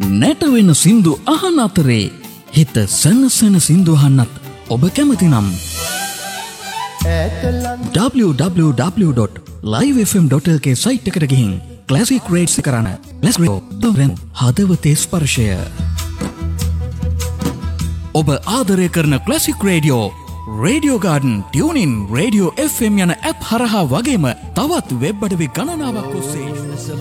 නැටවෙන සින්දු අහන අතරේ හිත සනසන සින්දු අහන්නත් ඔබ කැමති නම් www.livefm.lk සයිට් එකට ගිහින් ක්ලාසික් රේට්ස් කරන හදවතේ ස්පර්ශය ඔබ ආදරය කරන classic radio radio garden tuning radio FM යන ඇප් හරහා වගේම තවත් වෙබ් අඩවි ගණනාවක් ඔස්සේ